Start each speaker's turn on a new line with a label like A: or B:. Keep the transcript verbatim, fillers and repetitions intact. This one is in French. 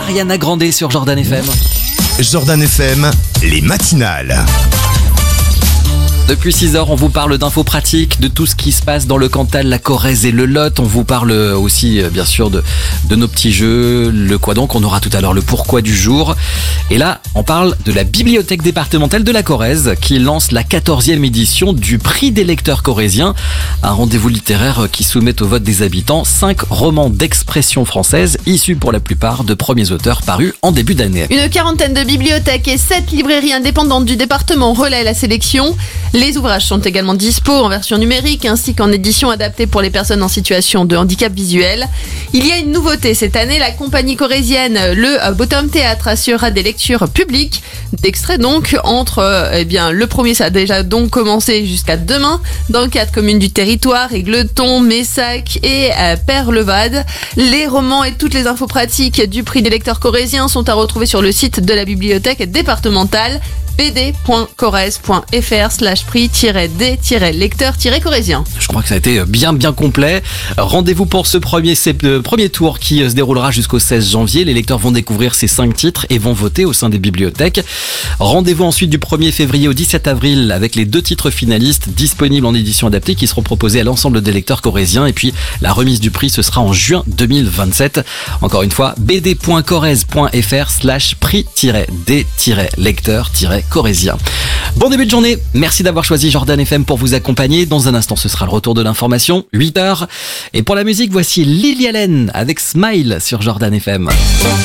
A: Ariana Grande sur Jordan F M.
B: Jordan F M, les matinales.
A: Depuis six heures, on vous parle d'infos pratiques, de tout ce qui se passe dans le Cantal, la Corrèze et le Lot. On vous parle aussi, bien sûr, de, de nos petits jeux, le quoi donc. On aura tout à l'heure le pourquoi du jour. Et là, on parle de la bibliothèque départementale de la Corrèze qui lance la quatorzième édition du prix des lecteurs corréziens. Un rendez-vous littéraire qui soumet au vote des habitants cinq romans d'expression française issus pour la plupart de premiers auteurs parus en début d'année.
C: Une quarantaine de bibliothèques et sept librairies indépendantes du département relaient la sélection. Les ouvrages sont également dispo en version numérique ainsi qu'en édition adaptée pour les personnes en situation de handicap visuel. Il y a une nouveauté cette année, la compagnie corrézienne Le Bottom Théâtre assurera des lectures publiques d'extraits donc entre eh bien le premier ça a déjà donc commencé jusqu'à demain dans quatre communes du territoire, Égletons, Messac et euh, Perlevade. Les romans et toutes les infos pratiques du prix des lecteurs corréziens sont à retrouver sur le site de la bibliothèque départementale b d point corrèze point f r slash prix d lecteur corrézien.
A: Je crois que ça a été bien bien complet. Rendez-vous pour ce premier, euh, premier tour qui se déroulera jusqu'au seize janvier. Les lecteurs vont découvrir ces cinq titres et vont voter au sein des bibliothèques. Rendez-vous ensuite du premier février au dix-sept avril avec les deux titres finalistes disponibles en édition adaptée qui seront proposés à l'ensemble des lecteurs corréziens. Et puis la remise du prix, ce sera en juin deux mille vingt-sept. Encore une fois, b d point corrèze point f r slash prix d lecteur corrézien. Bon début de journée, merci d'avoir choisi Jordan F M pour vous accompagner. Dans un instant, ce sera le retour de l'information, huit heures. Et pour la musique, voici Lily Allen avec Smile sur Jordan F M.